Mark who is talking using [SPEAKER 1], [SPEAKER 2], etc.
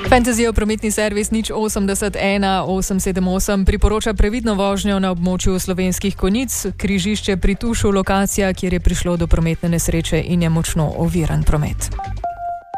[SPEAKER 1] Fantasyjev prometni servis 080 1878 priporoča previdno vožnjo na območju Slovenskih Konjic, križišče pri Tušu, lokacija, kjer je prišlo do prometne nesreče in je močno oviran promet.